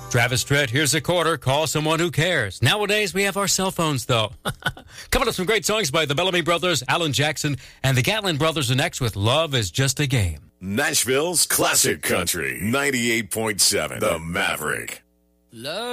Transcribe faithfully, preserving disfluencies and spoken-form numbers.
Travis Tritt, here's a quarter. Call someone who cares. Nowadays, we have our cell phones, though. Coming up, some great songs by the Bellamy Brothers, Alan Jackson, and the Gatlin Brothers are next with Love is Just a Game. Nashville's Classic Country, ninety-eight point seven, The Maverick. Love